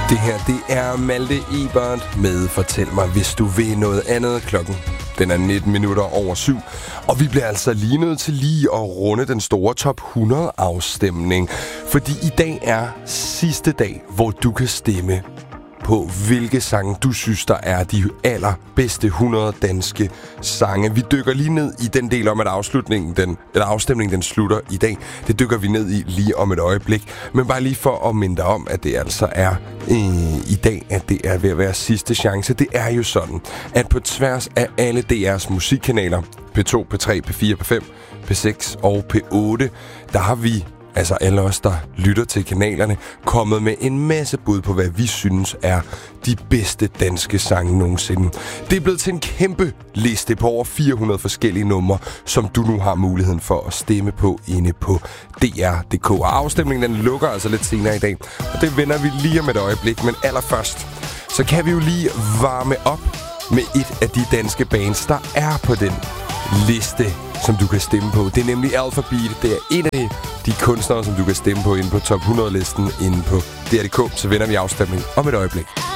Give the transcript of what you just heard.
Det her, det er Malte Ebert med Fortæl mig, hvis du vil noget andet. Klokken, den er 19 minutter over 7. Og vi bliver altså lige nødt til lige at runde den store top 100 afstemning. Fordi i dag er sidste dag, hvor du kan stemme på, hvilke sange du synes, der er de allerbedste 100 danske sange. Vi dykker lige ned i den del om, at afstemningen den slutter i dag. Det dykker vi ned i lige om et øjeblik. Men bare lige for at minde dig om, at det altså er i dag, at det er ved at være sidste chance. Det er jo sådan, at på tværs af alle DR's musikkanaler, P2, P3, P4, P5, P6 og P8, der har vi, altså alle os, der lytter til kanalerne, kommet med en masse bud på, hvad vi synes er de bedste danske sange nogensinde. Det er blevet til en kæmpe liste på over 400 forskellige numre, som du nu har muligheden for at stemme på inde på DR.dk. Og afstemningen den lukker altså lidt senere i dag, og det vender vi lige om et øjeblik. Men allerførst, så kan vi jo lige varme op med et af de danske bands, der er på den liste, som du kan stemme på. Det er nemlig Alphabeat. Det er en af de kunstnere, som du kan stemme på inde på top 100-listen inde på DR.dk. Så vender vi afstemningen om et øjeblik.